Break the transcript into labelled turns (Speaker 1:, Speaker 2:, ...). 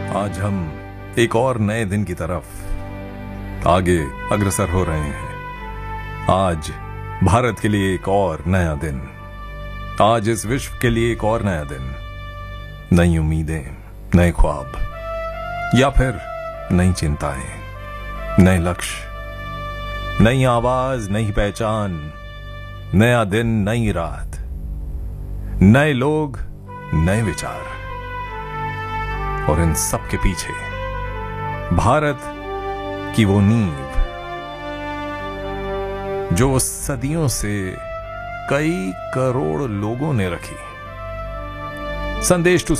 Speaker 1: आज हम एक और नए दिन की तरफ आगे अग्रसर हो रहे हैं। आज भारत के लिए एक और नया दिन, आज इस विश्व के लिए एक और नया दिन। नई उम्मीदें, नए ख्वाब या फिर नई चिंताएं, नए लक्ष्य, नई आवाज, नई पहचान, नया दिन, नई रात, नए लोग, नए विचार। और इन सब के पीछे भारत की वो नींव जो सदियों से कई करोड़ लोगों ने रखी। संदेश टू